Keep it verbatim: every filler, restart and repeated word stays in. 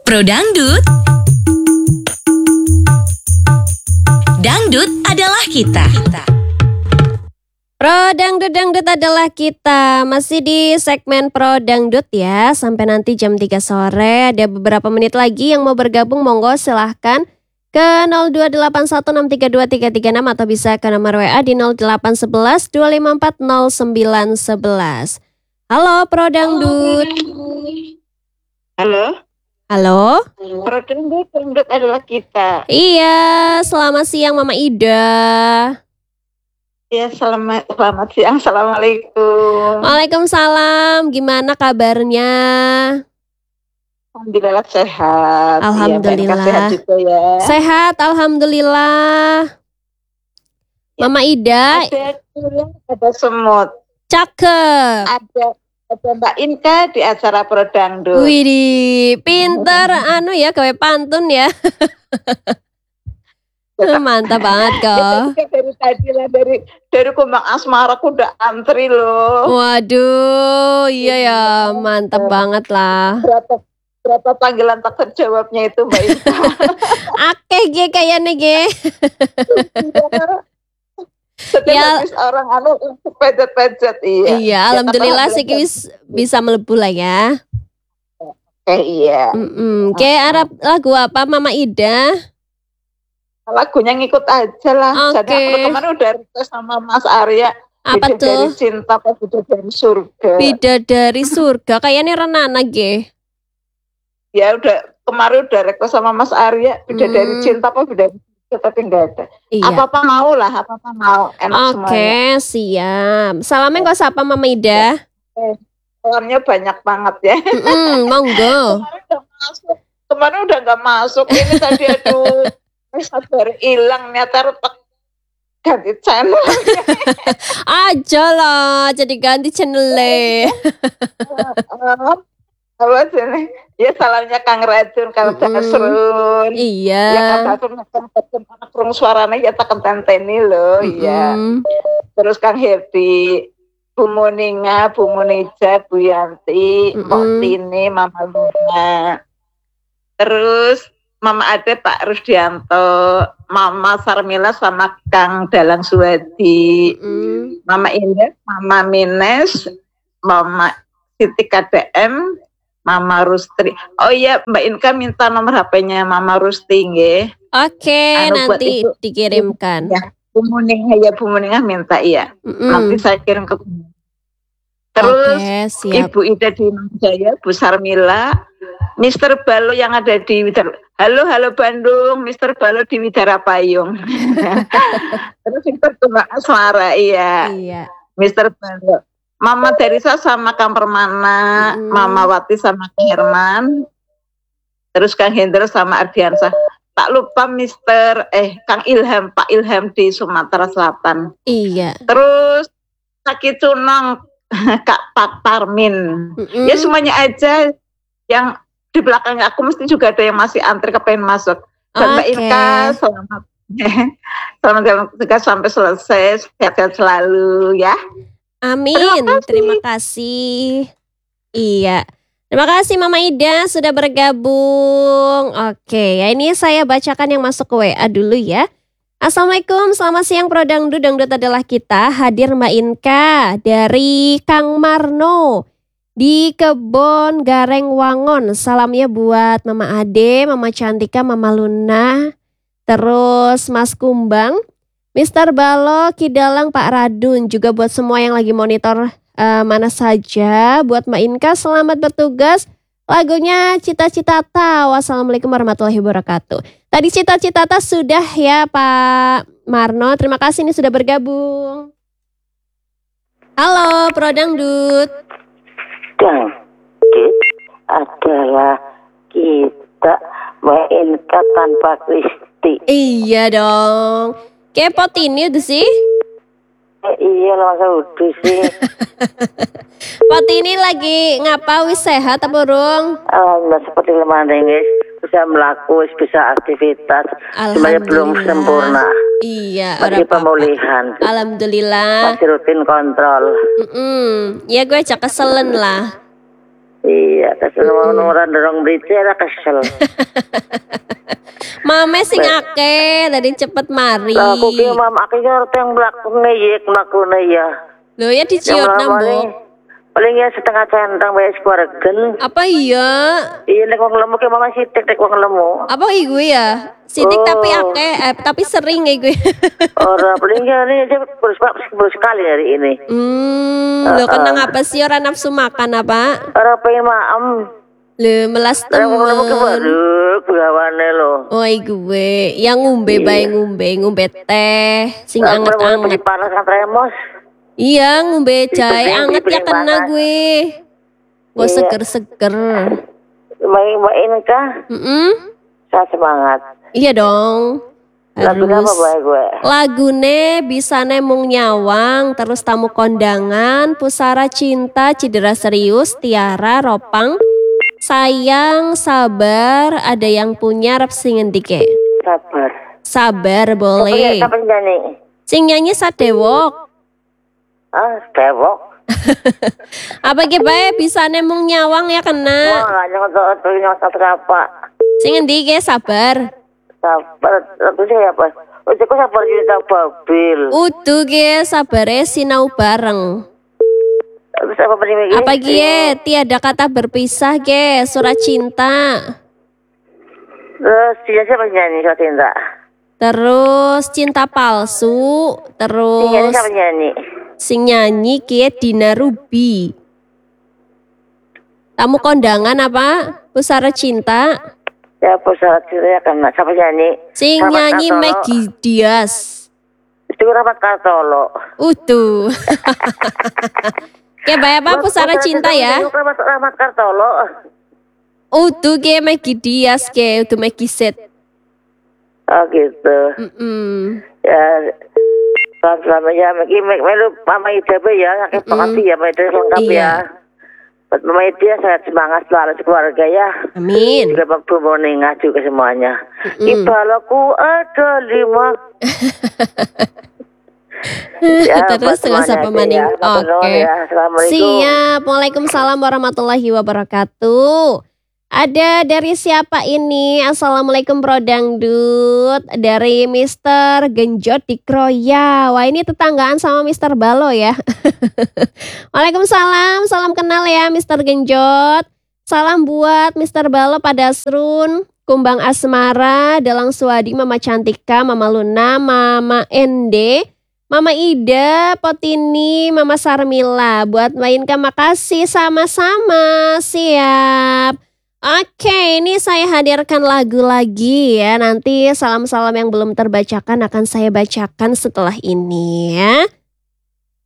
Pro Dangdut. Dangdut adalah kita. Pro Dangdut Dangdut adalah kita. Masih di segmen Pro Dangdut ya. Sampai nanti jam tiga sore. Ada beberapa menit lagi yang mau bergabung. Monggo silahkan ke nol dua delapan satu enam tiga dua tiga tiga enam atau bisa ke nomor W A di nol delapan satu satu dua lima empat nol sembilan satu satu. Halo Pro Dangdut. Halo. Halo. Pro Dangdut, Dangdut adalah kita. Iya, selamat siang Mama Ida. Ya, selamat, selamat siang. Assalamualaikum. Waalaikumsalam. Gimana kabarnya? Alhamdulillah sehat. Alhamdulillah. Ya, sehat juga ya. Sehat, alhamdulillah. Ya. Mama Ida. Ada tulang, ada semut. Cakep. Ada ada Mbak Inka di acara Pro Dangdut. Widih, pinter anu ya, gawe pantun ya. Mantap banget kok. Ya, dari tadi lah dari dari Kumbang Asmara aku udah antri loh. Waduh, iya ya, mantap banget lah. Berapa berapa panggilan tak terjawabnya itu Mbak Inka. Akeh ge kayaknya ge. Setiap Ya. habis orang anu pejet-pejet iya. Iya, alhamdulillah sih wis bisa melebu lah ya. Eh iya. Mm-mm. Kayak Arab lagu apa Mama Ida? Lagunya ngikut aja lah. Oke. Jadi aku kemarin udah request sama Mas Arya. Apa tuh? Bidadari Cinta apa Bidadari Surga. Bidadari Surga. Kayaknya Renana ge. Ya udah kemarin udah request sama Mas Arya. Bidadari Hmm. Cinta apa Bidadari Surga tapi enggak ada. Iya. Apa-apa mau lah, apa-apa mau. Enak Oke, semuanya. siap. Salamnya kok siapa Mama Ida? Salamnya banyak banget ya. Mm-mm, monggo. Kemarin udah masuk. Kemarin udah nggak masuk. Ini tadi aduh. Sabar hilang nyata retak ganti channel. Aja lah, jadi ganti channel. Apa sih? Ya salamnya Kang Racun, Kang Mm-mm. Dasrun. Iya. Ya Kang Dasrun Kang Dasrun anak rung suaranya ya tak kententeni loh, iya. Mm-mm. Terus Kang Herdi, Bu Muninga, Bu Munija, Bu Yanti, Mm-mm. Mbak Tini, Mama Luna. Terus Mama Ade, Pak Rusdianto, Mama Sarmila sama Kang Dalang Suwadi, Mm-mm. Mama Indah, Mama Mines, Mama Siti K D M, Mama Rustri. Oh iya, Mbak Inka minta nomor H P-nya Mama Rustri nggih. Oke, Anu buat nanti ibu. dikirimkan. Ya, Bu Muningah ya, Bu Muningah minta iya. Mm-mm. Nanti saya kirim ke Terus Oke, siap. Ibu Ida di Jaya, Bu Sarmila, Mister Balo yang ada di Widara. Halo, halo Bandung, Mister Balo di Widara Payung. Terus Mister Kumbang Asmara, iya. Iya. Mister Balo. Mama Teresa sama Kang Permana, Mm-mm. Mama Wati sama Kang Herman. Terus Kang Hendra sama Ardiansa. Tak lupa Mister eh Kang Ilham, Pak Ilham di Sumatera Selatan. Iya. Terus Kaki Cunang, Kak Pak Parmin. Mm-mm. Ya semuanya aja yang di belakangnya aku mesti juga ada yang masih antri kepengen masuk. Dan Mbak Oke. Inka selamat selamat jalan tugas sampai selesai, sehat-sehat selalu ya. Amin. Terima kasih. Terima kasih. Iya. Terima kasih Mama Ida sudah bergabung. Oke, ya ini saya bacakan yang masuk ke W A dulu ya. Assalamualaikum, selamat siang Pro Dangdut. Dangdut adalah kita. Hadir Mbak Inka dari Kang Marno di Kebon Gareng Wangon. Salamnya buat Mama Ade, Mama Cantika, Mama Luna, terus Mas Kumbang, Mister Balo, Kidalang, Pak Radun, juga buat semua yang lagi monitor eh, mana saja. Buat Mbak Inka, selamat bertugas. Lagunya Cita-Cita Ta. Wassalamualaikum warahmatullahi wabarakatuh. Tadi Cita-Cita Ta sudah ya Pak Marno. Terima kasih ini sudah bergabung. Halo Pro Dangdut. Dangdut adalah kita, Mbak Inka tanpa Kristi. Iya dong. Kepot ini udah sih. Eh, iya lah masa udah sih. Pot ini lagi ngapa wis sehat apa burung? Alhamdulillah seperti kemarin guys, bisa melakukan, bisa aktivitas, semuanya belum Alhamdulillah. sempurna. Iya, Masih ora apa-apa. pemulihan, Alhamdulillah. masih rutin kontrol. Mm-mm. Ya gue cak keselen lah. Iya, kesel mau nomoran dorong berita lah kesel. Mame sing akeh, tadi cepet mari. Lah aku ki mam akhirnya orang yang melaku ngeyek melaku ya. Loh ya diciot nambo. Paling ya setengah centang bayar sekuaregen. Apa iya? Iya nek wong lemu ki mama sitik nek wong lemu. Apa gue ya? Sidik Oh. tapi akeh, eh, tapi sering ya gue. Ora paling ya ini aja baru baru sekali hari ini. Hmm, lo kenang apa sih orang nafsu makan apa? Ora pengen maem. Le melas Nek wong lemu ki temen. baru gawane lo. Oh gue, yang ngombe Iya. bae ngombe, ngombe teh, sing Ora pergi anget-anget. panas kan tremos. Iya, ngombe jahe Dipening, anget ya dipening kena panas. gue. Gue Iya. seger-seger. Main main kah? Mm-mm. Saya semangat. Iya dong. Lagu apa Harus. bae gue? Lagune bisa nemung nyawang, terus tamu kondangan, pusara cinta, cedera serius, tiara, ropang, sayang, sabar, ada yang punya rap sing ngendike. Sabar. Sabar Siapa boleh. siapa yang nyanyi? Sing nyanyi Sadewok. Ah, tewok. Apa ge bae bisa nemung nyawang ya Wah, kena. nggak nyontok tuh nyontok apa? Sing ngendike sabar. Sabar. Lagu siapa? Oh, aku sabar juta babil. Udu ge sabare sinau bareng. Terus apa penting Apa gie tiada kata berpisah ge surat cinta. Terus dia siapa yang nyanyi surat cinta? Terus cinta palsu, Yang nyanyi terus siapa yang nyanyi? sing nyanyi kie Dina Ruby. Tamu kondangan apa? Pusara cinta. Ya, surat cinta ya kan. Siapa yang nyanyi? Sing Rahmat nyanyi Kartolo. Maggie Diaz. Itu Rahmat Kartolo. Utuh. Kie bae apa pusara cinta ya? Rahmat Rahmat Kartolo. Utuh kie Maggie Diaz kie utuh Maggie Set. Oh gitu. Mm-mm. Ya, selama ya, mungkin melu Mama Ida be ya, sakit makasih ya, Mama Ida lengkap Iya. ya. Buat Mama Ida sehat semangat selalu keluarga ya. Amin. Juga Pak Bu Moningah juga semuanya. Mm-mm. Ibalaku ada lima. Ya, Terus buat nggak usah semuanya pemaning. aja ya. Matur nuwun Oke. ya. Assalamualaikum. Siap. Waalaikumsalam warahmatullahi wabarakatuh. Ada dari siapa ini? Assalamualaikum Bro Dangdut. Dari mister Genjot di Kroya. Wah ini tetanggaan sama mister Balo ya. Waalaikumsalam. Salam kenal ya mister Genjot. Salam buat mister Balo pada Srun, Kumbang Asmara, Dalang Suwadi, Mama Cantika, Mama Luna, Mama Ende, Mama Ida, Potini, Mama Sarmila. Buat Mbak Inka makasih sama-sama. Siap. Oke, ini saya hadirkan lagu lagi ya. Nanti salam-salam yang belum terbacakan akan saya bacakan setelah ini ya.